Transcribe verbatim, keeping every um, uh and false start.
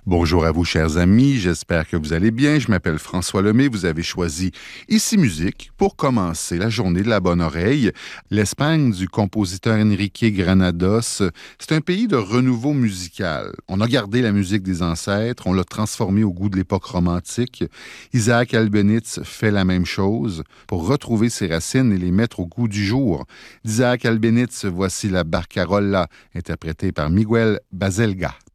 Bonjour à vous, chers amis. J'espère que vous allez bien. Je m'appelle François Lemay. Vous avez choisi Ici Musique pour commencer la journée de la bonne oreille. L'Espagne du compositeur Enrique Granados, c'est un pays de renouveau musical. On a gardé la musique des ancêtres, on l'a transformée au goût de l'époque romantique. Isaac Albéniz fait la même chose pour retrouver ses racines et les mettre au goût du jour. D'Isaac Albéniz, voici la Barcarolla, interprétée par Miguel Baselga.